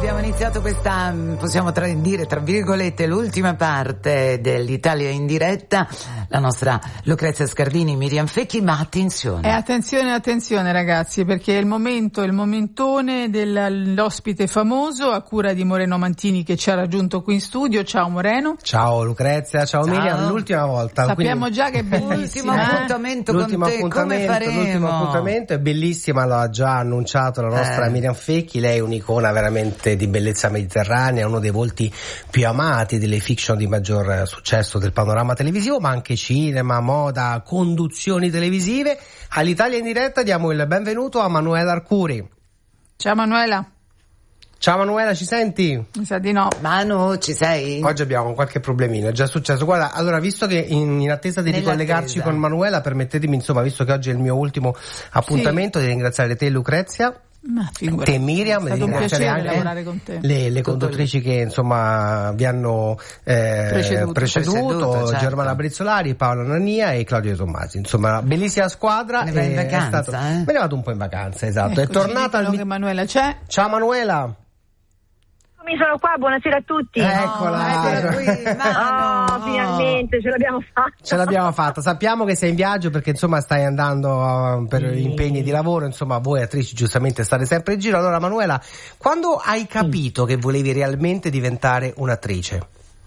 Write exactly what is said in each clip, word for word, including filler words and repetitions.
abbiamo iniziato questa, possiamo tra, dire tra virgolette, l'ultima parte dell'Italia in diretta, la nostra Lucrezia Scardini, Miriam Fecchi, ma attenzione. E attenzione, attenzione ragazzi, perché è il momento, il momentone dell'ospite famoso a cura di Moreno Mantini che ci ha raggiunto qui in studio. Ciao Moreno. Ciao Lucrezia, ciao, ciao. Miriam, l'ultima volta. Sappiamo quindi... già che è bellissimo. L'ultimo appuntamento con te, come faremo? L'ultimo appuntamento è bellissima, lo ha già annunciato la nostra eh. Miriam Fecchi, lei è un'icona veramente di bellezza mediterranea, uno dei volti più amati delle fiction di maggior successo del panorama televisivo, ma anche cinema, moda, conduzioni televisive. All'Italia in diretta diamo il benvenuto a Manuela Arcuri. Ciao Manuela. Ciao Manuela, ci senti? Mi sa di no. Manu, ci sei? Oggi abbiamo qualche problemino, è già successo. Guarda, allora, visto che in, in attesa di ricollegarci con Manuela, permettetemi, insomma, visto che oggi è il mio ultimo appuntamento, sì. di ringraziare te Lucrezia. Ma te Miriam, è stato un piacere anche lavorare con te. Le, le conduttrici che insomma vi hanno eh, preceduto, preceduto, preceduto certo. Germana Brizzolari, Paola Nania e Claudio Tommasi. Insomma, bellissima squadra. Me ne vai in vacanza, è stato, eh? Me ne vado un po' in vacanza, esatto. Ecco, è tornata al... che Manuela c'è. Ciao Manuela. Mi sono qua, buonasera a tutti. Eccola, oh, eccola qui, oh, finalmente ce l'abbiamo fatta. Ce l'abbiamo fatta. Sappiamo che sei in viaggio perché insomma stai andando uh, per sì. impegni di lavoro, insomma voi attrici giustamente state sempre in giro. Allora Manuela, quando hai capito che volevi realmente diventare un'attrice?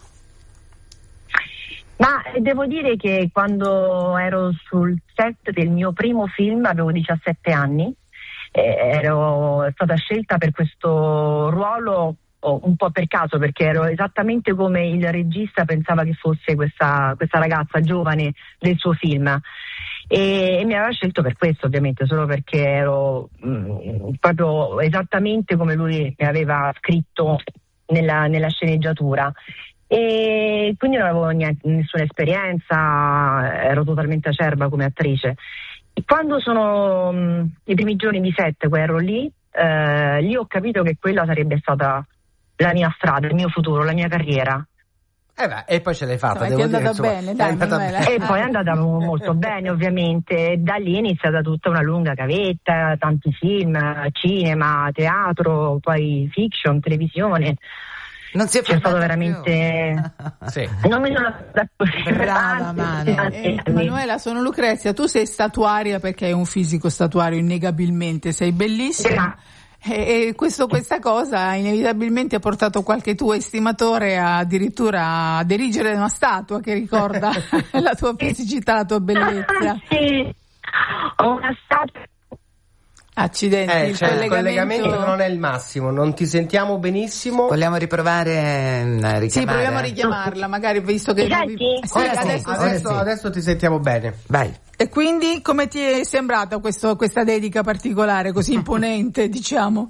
Ma devo dire che quando ero sul set del mio primo film, avevo diciassette anni, eh, ero stata scelta per questo ruolo un po' per caso, perché ero esattamente come il regista pensava che fosse questa, questa ragazza giovane del suo film, e, e mi aveva scelto per questo, ovviamente, solo perché ero mh, proprio esattamente come lui mi aveva scritto nella, nella sceneggiatura, e quindi non avevo niente, nessuna esperienza, ero totalmente acerba come attrice. E quando sono mh, i primi giorni di set, quando ero lì, eh, lì ho capito che quella sarebbe stata la mia strada, il mio futuro, la mia carriera. Eh beh, e poi ce l'hai fatta, no, devo è dire, andata insomma, bene, dai, è andata bene. E poi è andata molto bene, ovviamente. E da lì è iniziata tutta una lunga gavetta, tanti film, cinema, teatro, poi fiction, televisione. Non si è C'è stato veramente sì. Non mi sono brava Manu. Eh, Manuela, sono Lucrezia, tu sei statuaria perché hai un fisico statuario innegabilmente, sei bellissima. E questo, questa cosa inevitabilmente ha portato qualche tuo estimatore a, addirittura a erigere una statua che ricorda la tua fisicità, la tua bellezza. Sì, ho una statua. Accidenti, eh, il, cioè, collegamento... il collegamento non è il massimo, non ti sentiamo benissimo. Vogliamo riprovare a richiamare? Sì, proviamo a richiamarla, magari, visto che... Senti? Sì, adesso, adesso, adesso, sì. adesso ti sentiamo bene. Vai. E quindi come ti è sembrata questo, questa dedica particolare, così imponente, diciamo?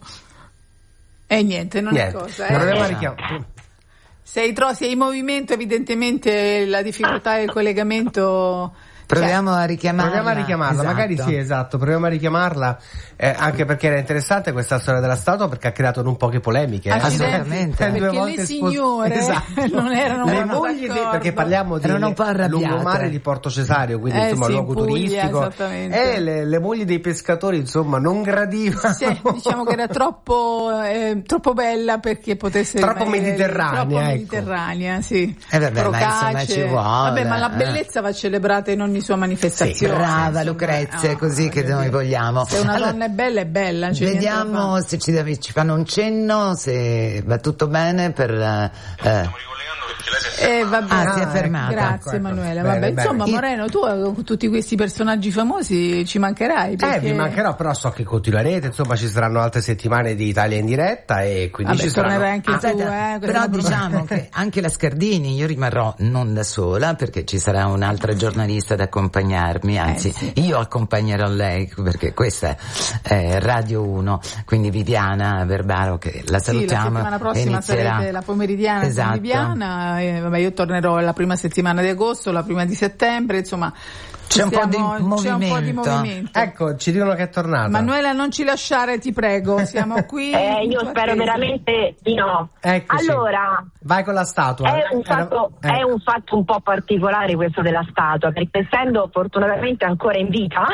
E niente, non niente. è cosa. Non eh. a richiamare. Sei, tro- sei in movimento, evidentemente la difficoltà del collegamento... Proviamo a richiamarla. Proviamo a richiamarla, esatto. magari sì, esatto, proviamo a richiamarla, eh, anche perché era interessante questa storia della statua, perché ha creato non poche polemiche. Eh. Assolutamente. Perché le signore esatto. non erano le mogli di, perché parliamo di lungomare di Porto Cesario, quindi eh, insomma sì, luogo Puglia, turistico, e le, le mogli dei pescatori insomma non gradivano. Sì, diciamo che era troppo eh, troppo bella perché potesse troppo rimanere, mediterranea, troppo ecco. mediterranea, sì. Eh vabbè, Procace. ma insomma ci vuole. Vabbè, ma la bellezza eh. va celebrata in ogni sua manifestazione. Sì, brava Lucrezia, è così che noi vogliamo. Se una allora, donna è bella è bella. Vediamo se ci, ci fanno un cenno, se va tutto bene per... Eh. Eh, vabbè. Ah, si è fermata. Grazie ecco, Emanuele. ecco. Vabbè, Bene, insomma, bene. Moreno, tu con tutti questi personaggi famosi ci mancherai. Perché... Eh, vi mancherò, però so che continuerete, insomma ci saranno altre settimane di Italia in diretta e quindi vabbè, ci saranno... tornerai anche ah, tu, eh, però diciamo che anche la Scardini, io rimarrò non da sola perché ci sarà un'altra giornalista ad accompagnarmi, anzi eh, sì. io accompagnerò lei perché questa è Radio uno, quindi Viviana Verbaro che la salutiamo. Sì, la settimana prossima inizierà... sarete la pomeridiana esatto. con Viviana, e vabbè, io tornerò la prima settimana di agosto, la prima di settembre, insomma c'è un, stiamo, po' c'è un po' di movimento. Ecco, ci dicono che è tornata. Manuela, non ci lasciare, ti prego, siamo qui. eh, io spero attesi. veramente di no. Eccoci. Allora, vai con la statua. È un, fatto, eh. è un fatto un po' particolare questo della statua, perché essendo fortunatamente ancora in vita.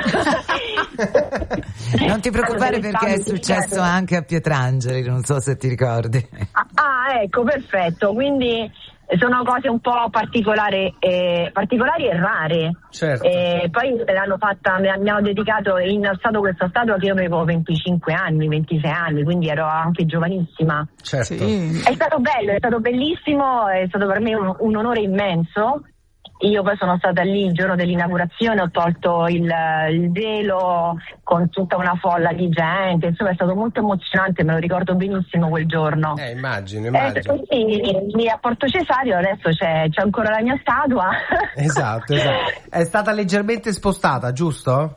Non ti preoccupare perché è successo anche a Pietrangeli, non so se ti ricordi. Ah, ecco, perfetto, quindi sono cose un po' particolari, eh, particolari e rare. Certo. E poi me l'hanno fatta, mi hanno dedicato e innalzato questa statua che io avevo venticinque anni, ventisei anni, quindi ero anche giovanissima. Certo. Sì. È stato bello, è stato bellissimo, è stato per me un, un onore immenso. Io poi sono stata lì il giorno dell'inaugurazione, ho tolto il, il velo con tutta una folla di gente, insomma è stato molto emozionante, me lo ricordo benissimo quel giorno. Eh, immagino, immagino. Eh, quindi lì a Porto Cesario adesso c'è, c'è ancora la mia statua. Esatto, esatto. È stata leggermente spostata, giusto?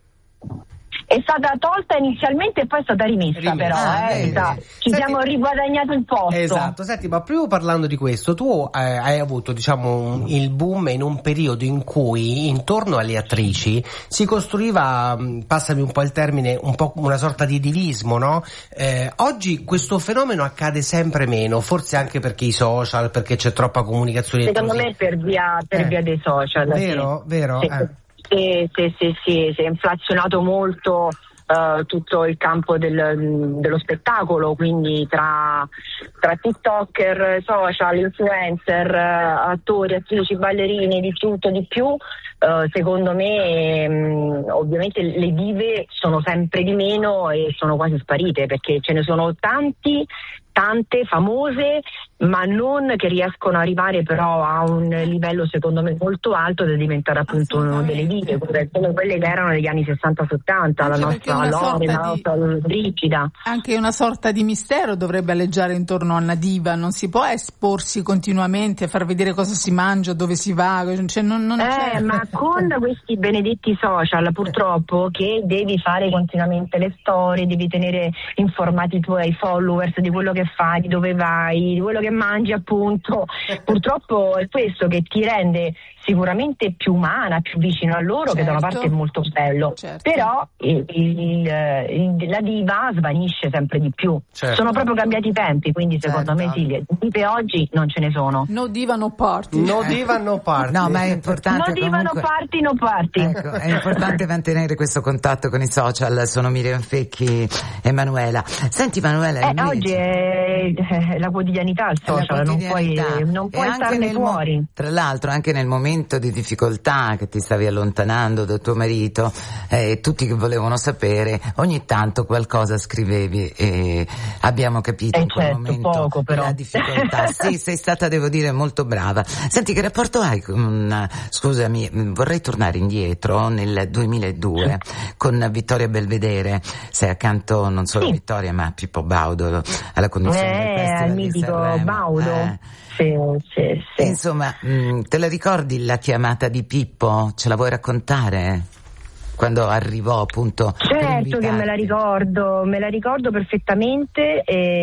È stata tolta inizialmente e poi è stata rimessa, rimessa. però ah, eh, esatto. Ci Senti, siamo riguadagnati un posto. Esatto, senti, ma proprio parlando di questo, tu eh, hai avuto diciamo un, il boom in un periodo in cui intorno alle attrici si costruiva, passami un po' il termine, un po' una sorta di divismo, no? Eh, oggi questo fenomeno accade sempre meno, forse anche perché i social, perché c'è troppa comunicazione. Secondo me per via, per eh, via dei social. Vero, sì. vero? Sì. Eh. Sì, sì, sì, sì, si è inflazionato molto uh, tutto il campo del, dello spettacolo, quindi tra, tra TikToker, social, influencer, uh, attori, attrici, ballerini, di tutto, di più. Uh, secondo me um, ovviamente le dive sono sempre di meno e sono quasi sparite, perché ce ne sono tanti, tante famose, ma non che riescono ad arrivare però a un livello secondo me molto alto da diventare appunto delle dive, come quelle che erano negli anni sessanta settanta, la nostra Lore, la nostra Brigida. Anche una sorta di mistero dovrebbe alleggiare intorno a una diva, non si può esporsi continuamente, far vedere cosa si mangia, dove si va, cioè non, non eh, c'è. Ma con questi benedetti social purtroppo che devi fare continuamente le storie, devi tenere informati i tuoi followers di quello che fai, di dove vai, di quello che mangi appunto, purtroppo è questo che ti rende sicuramente più umana, più vicino a loro, certo, che da una parte è molto bello, certo, però il, il, il, la diva svanisce sempre di più, certo, sono proprio cambiati i tempi, quindi secondo certo. me sì, le dive oggi non ce ne sono. No diva no party. No diva no party. No, ma è importante. No diva comunque... no party no party. Ecco, è importante mantenere questo contatto con i social. Sono Miriam Fecchi e Manuela. Senti Manuela, eh, oggi è la quotidianità il social, non puoi, non puoi starne fuori. Mo- tra l'altro anche nel momento di difficoltà che ti stavi allontanando da tuo marito, eh, tutti che volevano sapere, ogni tanto qualcosa scrivevi e abbiamo capito eh in quel certo, momento poco, però. la difficoltà. Sì, sei stata, devo dire, molto brava. Senti, che rapporto hai con, scusami, vorrei tornare indietro nel duemiladue con Vittoria Belvedere, sei accanto non solo sì. a Vittoria ma a Pippo Baudo alla conduzione eh, del Festival al di mitico Sanremo. Baudo. Eh. Sì, sì, sì. Insomma, mh, te la ricordi la chiamata di Pippo? Ce la vuoi raccontare? Quando arrivò appunto. Certo che me la ricordo, me la ricordo perfettamente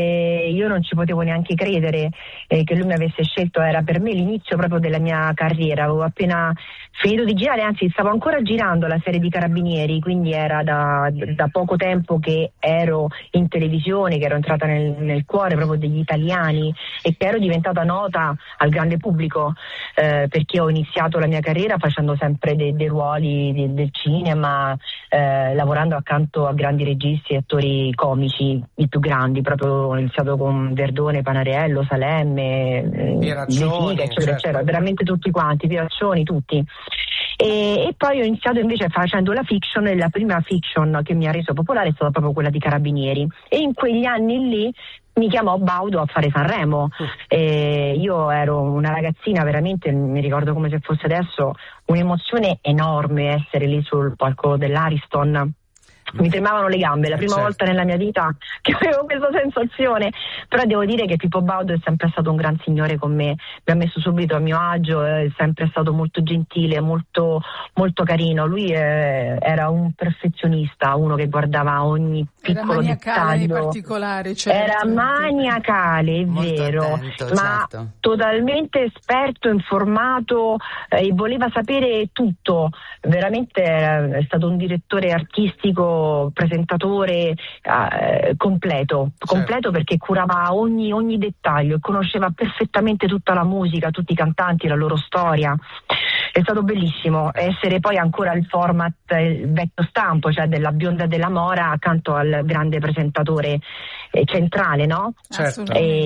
e io non ci potevo neanche credere eh, che lui mi avesse scelto, era per me l'inizio proprio della mia carriera, avevo appena finito di girare, anzi stavo ancora girando la serie di Carabinieri, quindi era da, da poco tempo che ero in televisione, che ero entrata nel, nel cuore proprio degli italiani e che ero diventata nota al grande pubblico, eh, perché ho iniziato la mia carriera facendo sempre dei, dei ruoli de, del cinema, ma eh, lavorando accanto a grandi registi e attori comici, i più grandi, proprio ho iniziato con Verdone, Panariello, Salemme, Pieraccioni, eccetera, certo. eccetera, veramente tutti quanti, Pieraccioni, tutti. E, e poi ho iniziato invece facendo la fiction, e la prima fiction che mi ha reso popolare è stata proprio quella di Carabinieri, e in quegli anni lì mi chiamò Baudo a fare Sanremo. E io ero una ragazzina, veramente mi ricordo come se fosse adesso, un'emozione enorme essere lì sul palco dell'Ariston mi tremavano le gambe, la prima certo. volta nella mia vita che avevo questa sensazione, però devo dire che Pippo Baudo è sempre stato un gran signore con me, mi ha messo subito a mio agio, è sempre stato molto gentile, molto, molto carino, lui è, era un perfezionista, uno che guardava ogni piccolo era dettaglio, nei particolari, certo. era maniacale, è molto vero, attento, ma certo. totalmente esperto, informato eh, e voleva sapere tutto, veramente è, è stato un direttore artistico, presentatore eh, completo, certo. completo perché curava ogni, ogni dettaglio e conosceva perfettamente tutta la musica, tutti i cantanti, la loro storia. È stato bellissimo essere poi ancora il format, il vecchio stampo, cioè della bionda della Mora accanto al grande presentatore eh, centrale, no? Certo.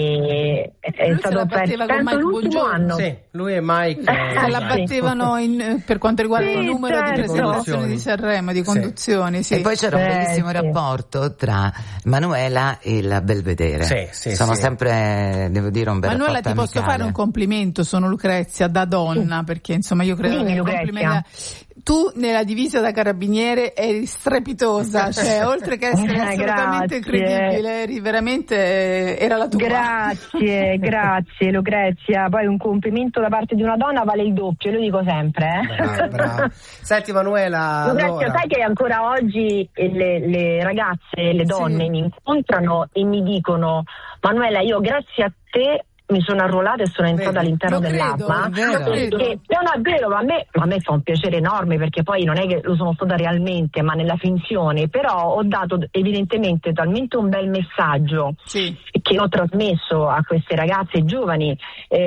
E, è lui stato per penso l'ultimo anno. Sì, lui e Mike se la battevano in, per quanto riguarda sì, il numero certo. di presentazioni di Sanremo, di conduzioni. Sì. E poi c'era un Eh, bellissimo sì. rapporto tra Manuela e la Belvedere. Sì, sì, Sono sì. sempre, devo dire, un bel Manuela, rapporto ti posso amicale. fare un complimento, sono Lucrezia da donna, perché insomma io credo Dimmi, che un Lucrezia. complimento. Tu nella divisa da carabiniere eri strepitosa, cioè oltre che essere Eh, assolutamente grazie. credibile, eri veramente, era la tua. Grazie, grazie Lucrezia, poi un complimento da parte di una donna vale il doppio, lo dico sempre. Eh? Bravo, bravo. Senti Manuela, Lucrezia, allora... sai che ancora oggi le, le ragazze, le donne Sì. mi incontrano e mi dicono: Manuela, io grazie a te mi sono arruolata e sono entrata Vedi, all'interno lo credo, dell'A M A, è vero. perché no, no, è vero, ma a me, a me fa un piacere enorme, perché poi non è che lo sono stata realmente, ma nella finzione, però ho dato evidentemente talmente un bel messaggio Sì. che ho trasmesso a queste ragazze giovani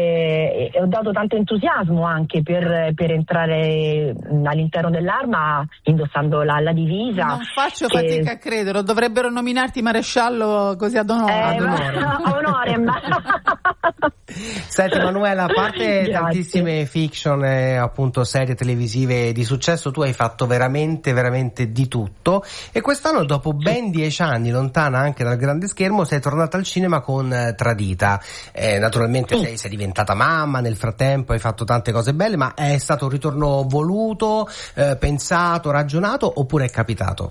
eh, e ho dato tanto entusiasmo anche per, per entrare all'interno dell'Arma indossando la, la divisa. Non faccio che... fatica a credere, dovrebbero nominarti maresciallo così ad onore. Eh, Ad onore. ma, onorem. Senti Manuela, a parte Grazie. tantissime fiction e appunto serie televisive di successo, tu hai fatto veramente veramente di tutto e quest'anno, dopo ben dieci anni lontana anche dal grande schermo, sei tornata al cinema con eh, Tradita. Eh, naturalmente Sì. sei, sei diventata mamma nel frattempo, hai fatto tante cose belle, ma è stato un ritorno voluto, eh, pensato, ragionato, oppure è capitato?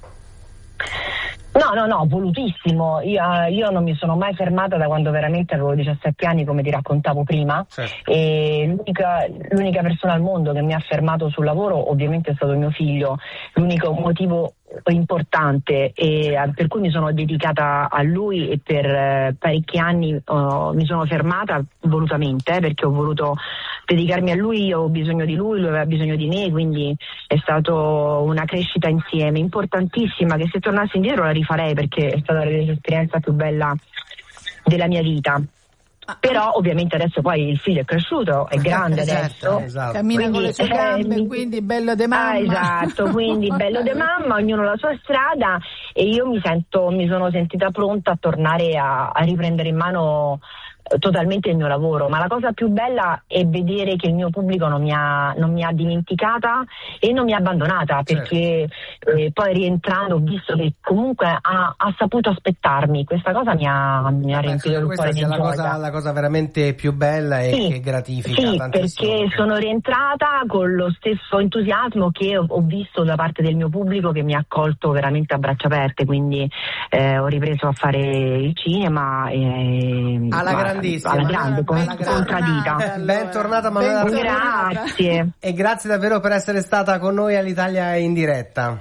No, no, no, volutissimo. Io, io non mi sono mai fermata da quando veramente avevo diciassette anni, come ti raccontavo prima. Certo. E l'unica, l'unica persona al mondo che mi ha fermato sul lavoro ovviamente è stato mio figlio. L'unico motivo importante e per cui mi sono dedicata a lui e per eh, parecchi anni uh, mi sono fermata volutamente eh, perché ho voluto dedicarmi a lui, io ho bisogno di lui, lui aveva bisogno di me, quindi è stato una crescita insieme importantissima che se tornassi indietro la rifarei perché è stata l'esperienza più bella della mia vita. Però ovviamente adesso poi il figlio è cresciuto, è grande adesso, Esatto. Cammina quindi, con le sue eh, gambe, mi- quindi bello de mamma. Ah, esatto, quindi bello de mamma, ognuno la sua strada e io mi sento, mi sono sentita pronta a tornare a, a riprendere in mano eh, totalmente il mio lavoro, ma la cosa più bella è vedere che il mio pubblico non mi ha, non mi ha dimenticata e non mi ha abbandonata, perché eh, poi rientrando ho visto che comunque ha, ha saputo aspettarmi, questa cosa mi ha, mi ha Penso riempito che il questa cuore di sia la gioia. cosa, la cosa veramente più bella e Sì, che gratifica sì, tantissimo. perché sono rientrata con lo stesso entusiasmo che ho, ho visto da parte del mio pubblico, che mi ha accolto veramente a braccia aperte, quindi eh, ho ripreso a fare il cinema e, Alla ma- grandissima, alla grande, con, Alla con Tradita. grande. Bentornata Manuela Bentornata. Ruggiero. Grazie. E grazie davvero per essere stata con noi all'Italia in diretta.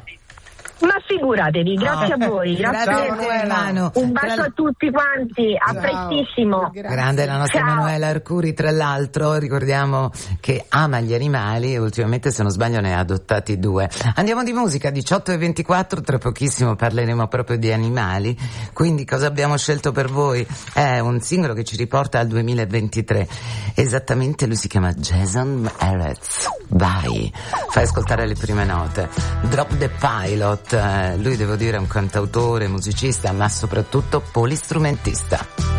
Ma figuratevi, grazie No. a voi, grazie. Grazie Ciao, a te, Manuela. Manu. Un bacio Tra- a tutti quanti, a Ciao. prestissimo. Grazie. Grande la nostra Ciao. Emanuela Arcuri, tra l'altro ricordiamo che ama gli animali e ultimamente, se non sbaglio, ne ha adottati due. Andiamo di musica, diciotto e ventiquattro, tra pochissimo parleremo proprio di animali, quindi cosa abbiamo scelto per voi? È un singolo che ci riporta al duemilaventitré, esattamente, lui si chiama Jason Mraz. Vai, fai ascoltare le prime note. Drop the Pilot, eh, lui devo dire è un cantautore, musicista, ma soprattutto polistrumentista.